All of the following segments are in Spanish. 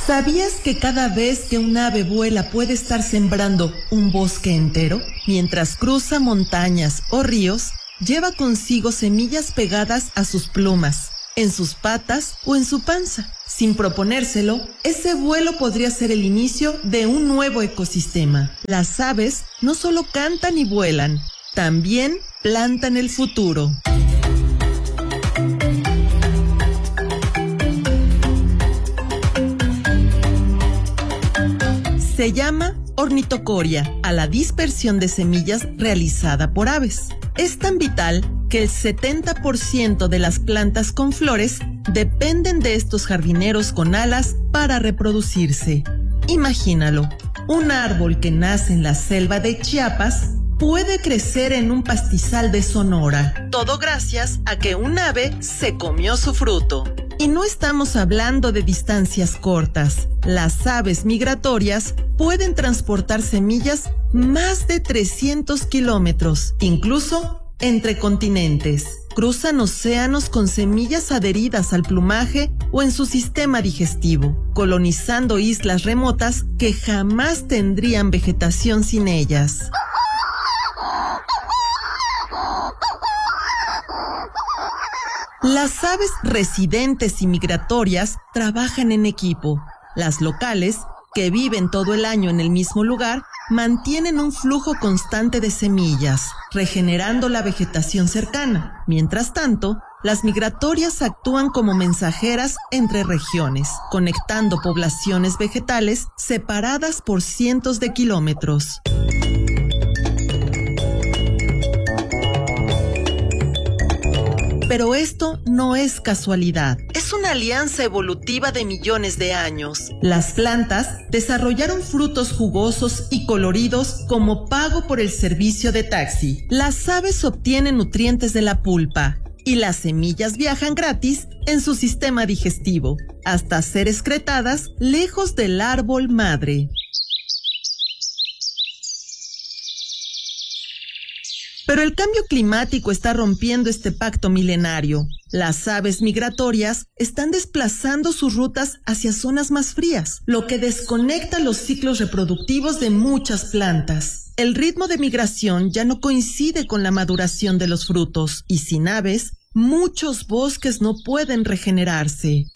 ¿Sabías que cada vez que un ave vuela puede estar sembrando un bosque entero? Mientras cruza montañas o ríos, lleva consigo semillas pegadas a sus plumas, en sus patas o en su panza. Sin proponérselo, ese vuelo podría ser el inicio de un nuevo ecosistema. Las aves no solo cantan y vuelan, también plantan el futuro. Se llama ornitocoria a la dispersión de semillas realizada por aves. Es tan vital que el 70% de las plantas con flores dependen de estos jardineros con alas para reproducirse. Imagínalo, un árbol que nace en la selva de Chiapas puede crecer en un pastizal de Sonora, todo gracias a que un ave se comió su fruto. Y no estamos hablando de distancias cortas. Las aves migratorias pueden transportar semillas más de 300 kilómetros, incluso entre continentes. Cruzan océanos con semillas adheridas al plumaje o en su sistema digestivo, colonizando islas remotas que jamás tendrían vegetación sin ellas. Las aves residentes y migratorias trabajan en equipo. Las locales, que viven todo el año en el mismo lugar, mantienen un flujo constante de semillas, regenerando la vegetación cercana. Mientras tanto, las migratorias actúan como mensajeras entre regiones, conectando poblaciones vegetales separadas por cientos de kilómetros. Pero esto no es casualidad, es una alianza evolutiva de millones de años. Las plantas desarrollaron frutos jugosos y coloridos como pago por el servicio de taxi. Las aves obtienen nutrientes de la pulpa y las semillas viajan gratis en su sistema digestivo, hasta ser excretadas lejos del árbol madre. Pero el cambio climático está rompiendo este pacto milenario. Las aves migratorias están desplazando sus rutas hacia zonas más frías, lo que desconecta los ciclos reproductivos de muchas plantas. El ritmo de migración ya no coincide con la maduración de los frutos, y sin aves, muchos bosques no pueden regenerarse.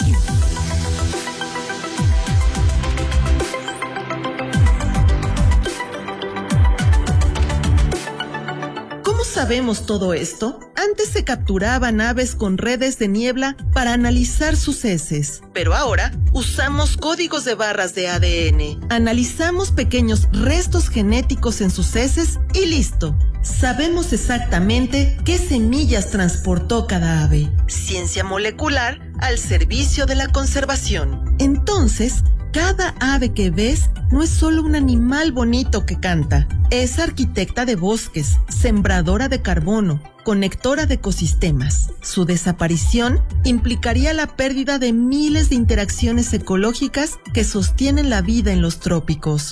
¿Sabemos todo esto? Antes se capturaban aves con redes de niebla para analizar sus heces, pero ahora usamos códigos de barras de ADN. Analizamos pequeños restos genéticos en sus heces y listo. Sabemos exactamente qué semillas transportó cada ave. Ciencia molecular al servicio de la conservación. Entonces, cada ave que ves no es solo un animal bonito que canta. Es arquitecta de bosques, sembradora de carbono, conectora de ecosistemas. Su desaparición implicaría la pérdida de miles de interacciones ecológicas que sostienen la vida en los trópicos.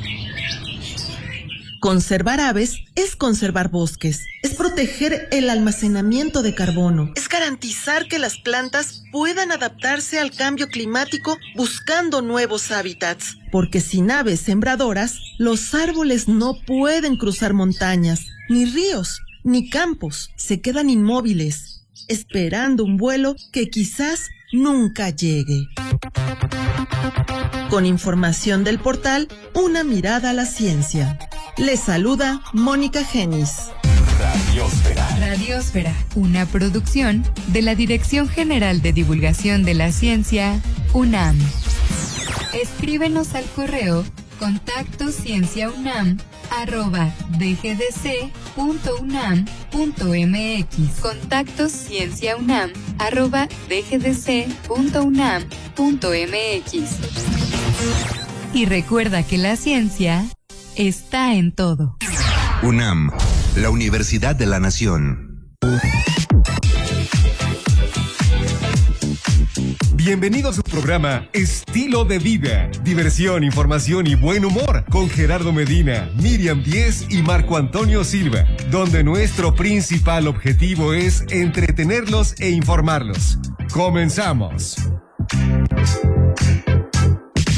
Conservar aves es conservar bosques, es proteger el almacenamiento de carbono, es garantizar que las plantas puedan adaptarse al cambio climático buscando nuevos hábitats. Porque sin aves sembradoras, los árboles no pueden cruzar montañas, ni ríos, ni campos. Se quedan inmóviles, esperando un vuelo que quizás nunca llegue. Con información del portal Una Mirada a la Ciencia. Les saluda Mónica Genis. Radiosfera. Radiosfera, una producción de la Dirección General de Divulgación de la Ciencia, UNAM. Escríbenos al correo contactoscienciaunam@dgdc.unam.mx. contactoscienciaunam@dgdc.unam.mx. Y recuerda que la ciencia está en todo. UNAM, la Universidad de la Nación. Bienvenido a su programa Estilo de Vida. Diversión, información y buen humor con Gerardo Medina, Miriam Díez y Marco Antonio Silva, donde nuestro principal objetivo es entretenerlos e informarlos. ¡Comenzamos!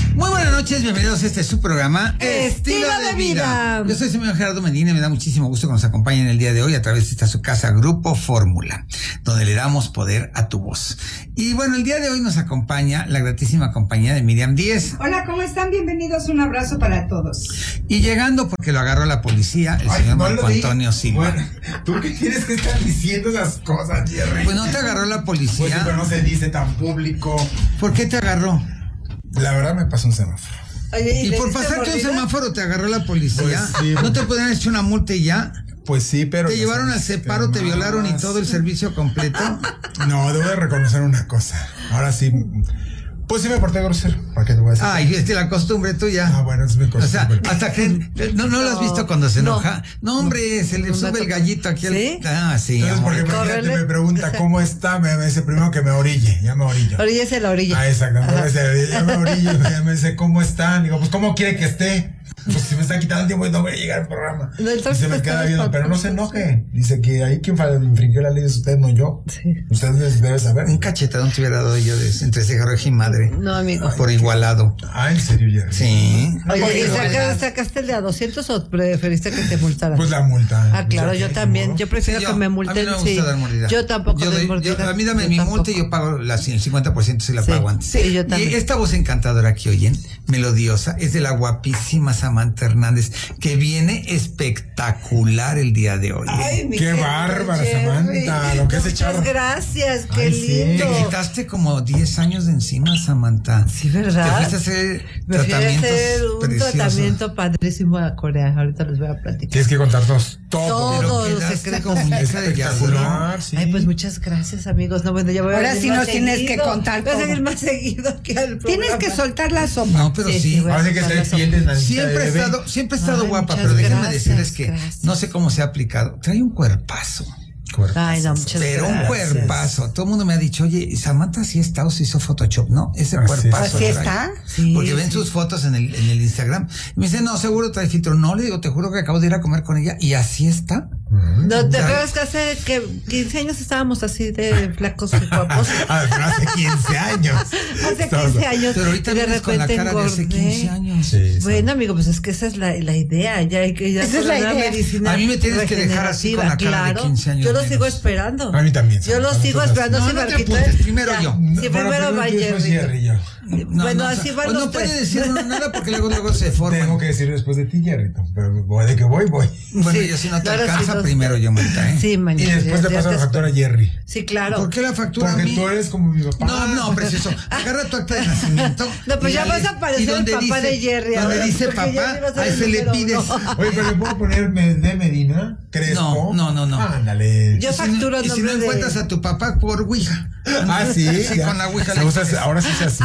noches, bienvenidos a este su programa Estilo de Vida. Yo soy señor Gerardo Medina y me da muchísimo gusto que nos acompañen el día de hoy a través de esta su casa Grupo Fórmula, donde le damos poder a tu voz. Y bueno, el día de hoy nos acompaña la gratísima compañía de Miriam Díez. Hola, ¿cómo están? Bienvenidos, un abrazo para todos. Y llegando porque lo agarró la policía, el señor Marco Antonio Silva. Bueno, ¿tú qué tienes que estar diciendo esas cosas, Jerry? Pues no te agarró la policía. Pues sí, pero no se dice tan público. ¿Por qué te agarró? La verdad me pasó un semáforo. Oye, ¿Y por pasarte un semáforo te agarró la policía? Pues sí, ¿No te podrían echar una multa y ya? Pues sí, pero... ¿Te llevaron al separo, te violaron y todo el servicio completo? No, debo de reconocer una cosa. Ahora sí... Pues sí me porté grosero, ¿para qué te voy a decir? Ay, la costumbre tuya. Ah, bueno, es mi costumbre. O sea, hasta que... ¿No lo has visto cuando se enoja? No, hombre, se le sube el gallito aquí. ¿Sí? Ah, sí. Entonces, porque imagínate, me pregunta cómo está, me dice primero que me orille, ya me orillo. Oríllese la orilla. Ah, exactamente, ya me orillo, me dice, ¿cómo están? Digo, pues, ¿cómo quiere que esté? Pues si me está quitando el tiempo y no voy a llegar al programa. No, y se me queda viendo, pero no se enoje. Dice que ahí quien infringió la ley es usted, no yo. Sí. Usted debe saber. Un cachetadón te hubiera dado yo entre ceja y madre. No, amigo. Por igualado. Ah, ¿en serio, Jerry? Sí. Oye, ¿y sacaste el de a 200 o preferiste que te multaran? Pues la multa. Ah, claro, yo también. Yo prefiero que me multen. A mí no me gusta dar mordida. Yo tampoco doy mordida. A mí dame mi multa y yo pago el 50% si la pago antes. Sí, yo también. Y esta voz encantadora que oyen, melodiosa, es de la guapísima Samantha Hernández, que viene espectacular el día de hoy. Ay, qué bárbara, Samantha, lo que has echado. Muchas gracias, qué Ay, lindo. Te quitaste como 10 años de encima, Samantha. Sí, ¿verdad? Te fuiste a hacer Me fui a hacer un preciosos. tratamiento padrísimo a Corea. Ahorita les voy a platicar. Tienes que contarnos Todos los secretos. Como muñeca de espectacular, sí. Ay, pues muchas gracias, amigos. No, bueno, ya voy a Ahora venir sí más nos tienes seguido. que contar Voy a todo. seguir más seguido que al programa. Tienes que soltar la sopa. No, pero sí. voy a Ahora sí que soltar trae la piel de sopa. nanita Siempre de he bebé. estado Ay, guapa, muchas pero déjenme gracias, decirles que gracias. no sé cómo se ha aplicado. Trae un cuerpazo. Ay, no, muchas Pero gracias. un cuerpazo. Todo el mundo me ha dicho, oye, Samantha sí está o se hizo Photoshop, ¿no? Ese Así cuerpazo. ¿Así trae. está? Sí, Porque ven sí. sus fotos en el Instagram. Y me dicen, no, seguro trae filtro. No, le digo, te juro que acabo de ir a comer con ella. Y así está. No, te acuerdas que hace 15 años estábamos así de flacos y guapos. Pero hace 15 años. Hace 15 años. Pero ahorita y de vienes con la repente cara de hace engordé. 15 años. Sí, Bueno, amigo, pues es que esa es la idea. Ya hay que Esa es la idea. medicina. A mí me tienes que dejar así con la cara de claro. 15 años Yo lo menos. sigo esperando. A mí también. Yo lo Samantha, sigo nosotros esperando. No, sí, no te Marquito, apuntes, ¿eh? primero Ya. yo. Sí, primero va tú, después Jerry. y yo. Bueno, así van o los no puede tres. decir nada porque luego se forma. Tengo que decir después de ti, Jerrito. Pero de que voy. Bueno, Sí, yo si no te claro, alcanza, sí, primero yo, Marta, ¿eh? Sí, Y mañana. después le paso la factura a Jerry. Sí, claro. ¿Por qué la factura a Porque mí? tú eres como mi papá. No, precioso. Agarra tu acta de nacimiento. No, pues y ya dale- vas a parecer y donde el papá de Jerry Donde ahora, dice porque papá, Jerry va a ser a el ese le número pides. uno. Oye, pero ¿le puedo poner de Medina? ¿Crespo? No. Ándale. Yo Y si no- facturo el y si no nombre de... encuentras a tu papá por Ouija. Ah, sí. Sí, ya. con la Ouija Se le usa- pones. ahora sí se así.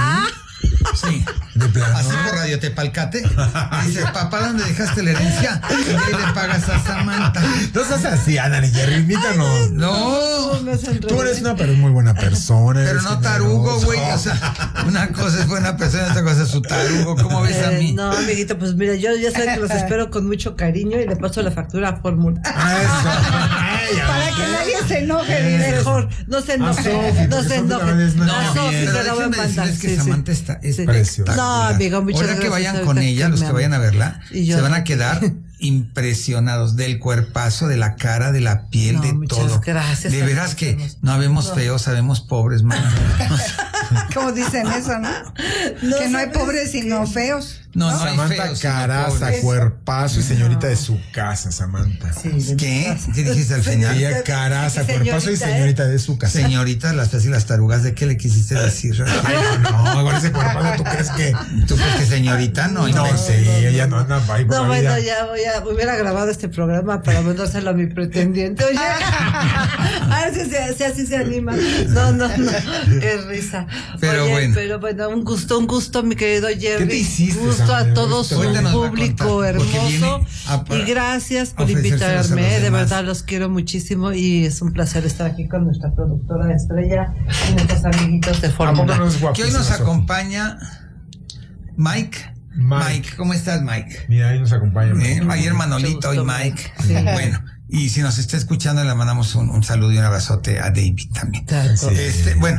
Sí. De plano. Así por Radio Tepalcate. Y dices, papá, ¿dónde dejaste la herencia? Y ahí le pagas a Samantha. No seas así, ándale, Jerry, invítanos. No. Me hacen Tú eres reír. una muy buena persona. Pero eres no tarugo, generoso. güey. O sea, una cosa es buena persona, otra cosa es su tarugo. ¿Cómo ves a mí? No, amiguito, pues mira, yo ya saben que los espero con mucho cariño y le paso la factura a Fórmula. Eso. Para que nadie se enoje, dice. Mejor, no se enojen, Sofi, no porque se Sofi la enojen. ves, no, A Sofi bien. se Pero la voy a déjenme mandar. decirles que Sí, sí. Samantha está Sí. Preciosa. No, amigo, muchas Ahora gracias. que vayan ahorita con ella, los me que vayan a amo. verla, Y yo- se van a quedar impresionados del cuerpazo, de la cara, de la piel, No, de muchas todo. gracias, De veras que hermosos. no habemos feos, sabemos pobres, man. Como dicen eso, ¿no? Que no hay pobres sino feos. No hay Samantha, feos, sino caraza, pobres. cuerpazo y señorita de su casa, Samantha. Sí, de mi ¿Qué? casa. ¿Qué dijiste al final? Ella, caraza, Señorita, cuerpazo y señorita de su casa. Señorita, las feas y las tarugas, ¿de qué le quisiste decir? Ay, no, con ese cuerpazo, ¿tú crees que...? ¿Tú crees que señorita? No, No, sí, ella no anda ahí por No, la bueno, vida. ya hubiera grabado este programa para mandárselo a mi pretendiente. Oye, a ver si así se anima. No, qué risa. Pero Oye, bueno. pero bueno, un gusto, mi querido Jerry. ¿Qué te hiciste, Gusto Samantha? a todo su Ahorita nos va a público contar, porque hermoso. viene Y gracias por ofrecérselos a los invitarme. De demás. verdad, los quiero muchísimo y es un placer estar aquí con nuestra productora estrella y nuestros amiguitos de ¿A poco Fórmula. no es Que hoy guapísima, nos Sofi? acompaña Mike. Mike. ¿Cómo estás, Mike? Mira, ahí nos acompaña. Ayer Manolito y Mucho gusto, Mike. Sí. Bueno, y si nos está escuchando, le mandamos un saludo y un abrazote a David también. Claro. Sí. Bueno,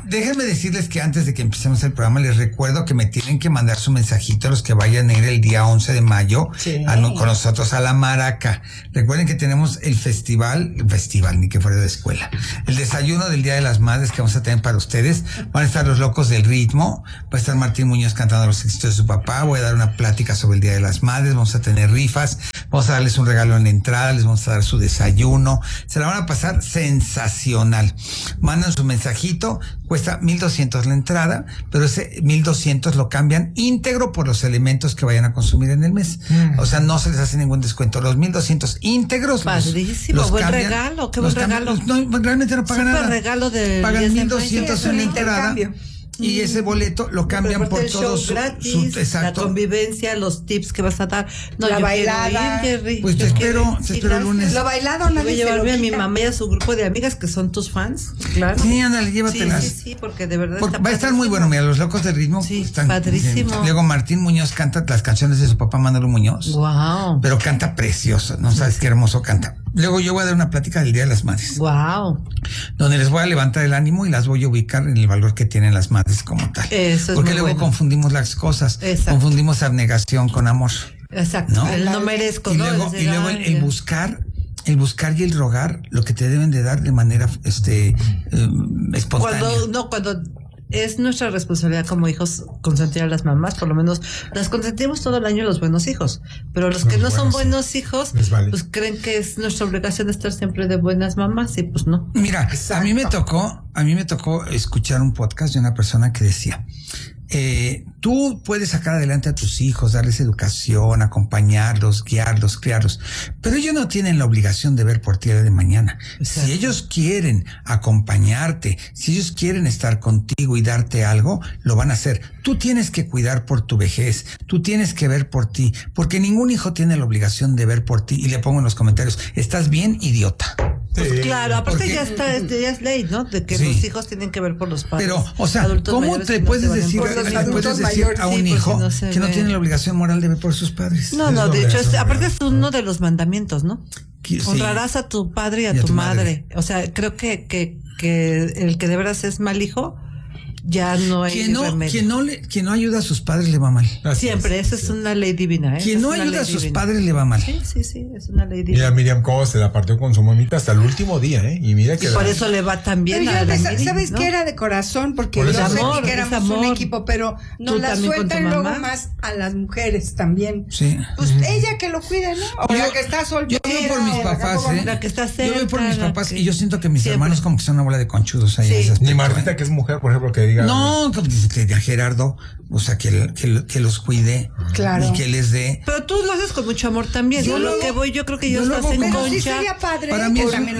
Déjenme decirles que antes de que empecemos el programa, les recuerdo que me tienen que mandar su mensajito a los que vayan a ir el día 11 de mayo con nosotros a la Maraca. Recuerden que tenemos el festival, ni que fuera de escuela. El desayuno del Día de las Madres que vamos a tener para ustedes. Van a estar los Locos del Ritmo, va a estar Martín Muñoz cantando los éxitos de su papá, voy a dar una plática sobre el Día de las Madres, vamos a tener rifas, vamos a darles un regalo en la entrada, les vamos a dar su desayuno, se la van a pasar sensacional. Mandan su mensajito, cuesta 1,200 la entrada, pero ese 1,200 lo cambian íntegro por los elementos que vayan a consumir en el mes. O sea, no se les hace ningún descuento. Los 1,200 íntegros padrísimo, los buen cambian, regalo, qué buen regalo. No, realmente no pagan nada. Regalo de pagan 1,200 en la entrada. Y ese boleto lo cambian por todo su la convivencia, los tips que vas a dar. No, la bailada. Pues te espero el lunes. Lo bailado, nadie voy a llevarme a mi mamá y a su grupo de amigas que son tus fans. Claro. Sí, ándale, llévatelas. Sí, porque de verdad va a estar muy bueno. Mira, los Locos del Ritmo están padrísimo. Luego Martín Muñoz canta las canciones de su papá Manolo Muñoz. Wow. Pero canta precioso, no sabes qué hermoso canta. Luego yo voy a dar una plática del Día de las Madres. Wow. Donde les voy a levantar el ánimo y las voy a ubicar en el valor que tienen las madres como tal. Eso es porque muy luego bueno. Confundimos las cosas. Exacto. Confundimos abnegación con amor. Exacto. ¿No? El no merezco. Y luego el buscar y el rogar lo que te deben de dar de manera espontánea. Cuando es nuestra responsabilidad como hijos consentir a las mamás, por lo menos las consentimos todo el año los buenos hijos, pero los que no son buenos hijos, pues creen que es nuestra obligación estar siempre de buenas mamás y pues no. Mira, a mí me tocó escuchar un podcast de una persona que decía, tú puedes sacar adelante a tus hijos, darles educación, acompañarlos, guiarlos, criarlos, pero ellos no tienen la obligación de ver por ti el día de mañana. Exacto. Si ellos quieren acompañarte, si ellos quieren estar contigo y darte algo, lo van a hacer. Tú tienes que cuidar por tu vejez, tú tienes que ver por ti, porque ningún hijo tiene la obligación de ver por ti. Y le pongo en los comentarios, ¿estás bien, idiota? Pues claro, aparte ya es ley, ¿no? De que los hijos tienen que ver por los padres. Pero, o sea, ¿cómo te puedes decir a un hijo que no tiene la obligación moral de ver por sus padres? No, de hecho, aparte es uno de los mandamientos, ¿no? Honrarás a tu padre y a tu madre. O sea, creo que el que de veras es mal hijo, ya no hay remedio. Quien no ayuda a sus padres le va mal. Siempre, esa es una ley divina, ¿eh? Quien no ayuda a sus padres le va mal. Sí, es una ley divina. Mira, Miriam cómo se la partió con su mamita hasta el último día, ¿eh? Y mira que por eso le va tan bien a la Miri, ¿sabes ¿no? qué era de corazón? Porque yo sentí que éramos un equipo, pero nos la sueltan luego más a las mujeres también. Sí. Pues ella que lo cuide, ¿no? O la que está soltera. Yo veo por mis papás, la que está cerca, yo veo por mis papás y yo siento que mis hermanos como que son una bola de conchudos ahí. Ni Martita, que es mujer, por ejemplo, que diga. No, a Gerardo, o sea, que los cuide, claro, y que les dé. Pero tú lo haces con mucho amor también. Yo creo que ellos lo hacen con sí sería padre. Para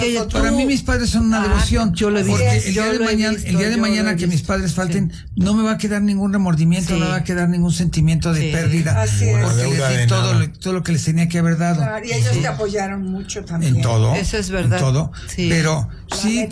mí mis padres son una devoción. Yo lo he porque visto. El día de mañana que mis padres falten, no me va a quedar ningún remordimiento, no me va a quedar ningún sentimiento de pérdida. Así es. Porque les di todo lo que les tenía que haber dado. Claro, y ellos te apoyaron mucho también. En todo. Eso es verdad. En todo. Sí. Pero sí,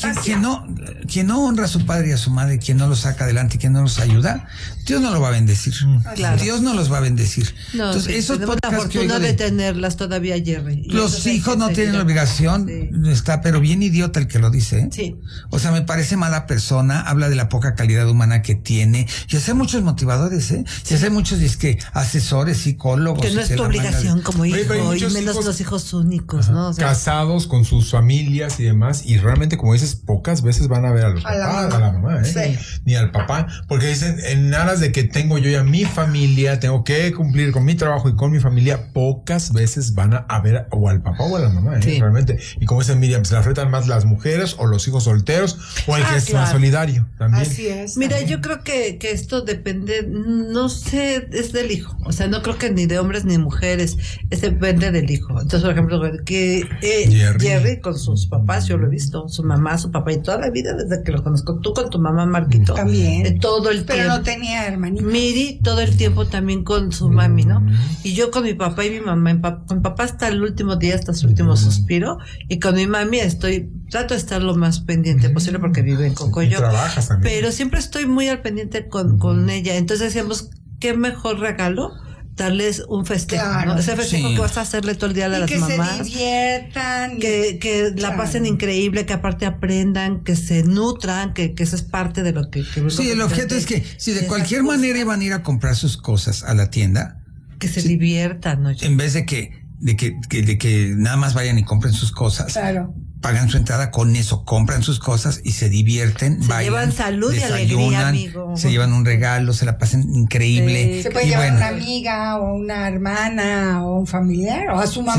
quien no honra a su padre y a su madre, quien no los saca adelante, quien no los ayuda, Dios no lo va a bendecir. Claro. Dios no los va a bendecir. No, entonces, esos tenemos la fortuna de tenerlas todavía, Jerry. Los hijos no tienen la obligación, está, pero bien idiota el que lo dice, ¿eh? Sí. O sea, me parece mala persona, habla de la poca calidad humana que tiene. Yo sé muchos motivadores, ¿eh? Yo sé muchos asesores, psicólogos. Que no es tu obligación como hijo, y menos los hijos únicos, ¿no? O sea, casados con sus familias y demás, y realmente, como dices, pocas veces van a ver a los papás, a la mamá, ¿eh? Sí. Ni al papá, porque dicen, en aras de que tengo yo ya mi familia, tengo que cumplir con mi trabajo y con mi familia, pocas veces van a ver o al papá o a la mamá, ¿eh? Realmente. Y como dice Miriam, se la afectan más las mujeres o los hijos solteros o el que es más solidario también. Así es. Mira, también. yo creo que esto depende, no sé, es del hijo. O sea, no creo que ni de hombres ni mujeres, depende del hijo. Entonces, por ejemplo, que Jerry con sus papás, yo lo he visto, su mamá, su papá, y toda la vida desde que lo conozco. Tú con tu mamá, Marquito. También. Todo el tiempo. Pero no tenía hermanito. Miri, todo el tiempo también con su mami, ¿no? Y yo con mi papá y mi mamá, con papá hasta el último día, hasta su último suspiro, y con mi mami trato de estar lo más pendiente posible porque vive en Cocoyo. Trabajas también. Pero siempre estoy muy al pendiente con ella. Entonces decíamos, ¿qué mejor regalo darles un festejo, claro, ¿no? Ese festejo que vas a hacerle todo el día a las mamás. Que se diviertan. Que la pasen increíble, que aparte aprendan, que se nutran, que eso es parte de lo que sí, el objeto es que si de cualquier manera iban a ir a comprar sus cosas a la tienda, que se diviertan, ¿no? En vez de que nada más vayan y compren sus cosas. Claro. Pagan su entrada con eso, compran sus cosas y se divierten, se llevan salud y alegría, amigo. Se llevan un regalo, se la pasan increíble. Se puede llevar una amiga o una hermana o un familiar o a su mamá.